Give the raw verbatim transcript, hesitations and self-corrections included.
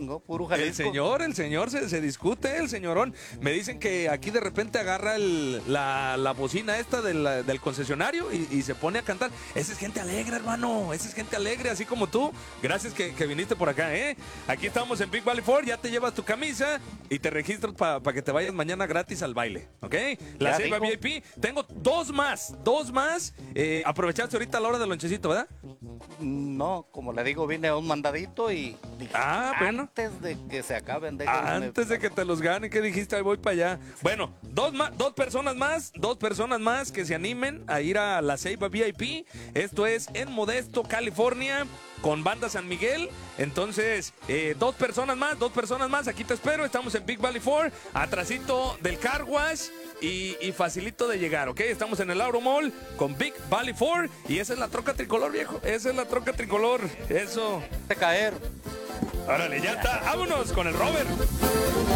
no, puro El Jalisco. señor, el señor se, se discute, el señorón. Me dicen que aquí de repente agarra el- la, la bocina esta del, del concesionario y, y se pone a cantar. Esa es gente alegre, hermano. Esa es gente alegre, así como tú. Gracias que, que viniste por acá, ¿eh? Aquí estamos en Big Valley Ford. Ya te llevas tu camisa y te registras para que te vayas mañana gratis al baile, ¿ok? La Ya Ceiba dijo. V I P. Tengo dos más, dos más. Eh, aprovechaste ahorita la hora del lonchecito, ¿verdad? No, como le digo, vine a un mandadito y dije, Ah, bueno. antes de que se acaben, déjenme- Antes de que te los gane, ¿qué dijiste? Ahí voy para allá. Bueno, dos, más, dos personas más, dos personas más que se animen a ir a la Ceiba V I P. Esto es en Modesto, California, con Banda San Miguel. Entonces, eh, dos personas más, dos personas más. Aquí te espero. Estamos en Big Valley Ford, atrasito del Car Wash. Y, y facilito de llegar, ¿ok? Estamos en el Auro Mall con Big Valley Ford. Y esa es la troca tricolor, viejo. Esa es la troca tricolor. Eso. de caer. Órale, ya está. Vámonos con el Robert.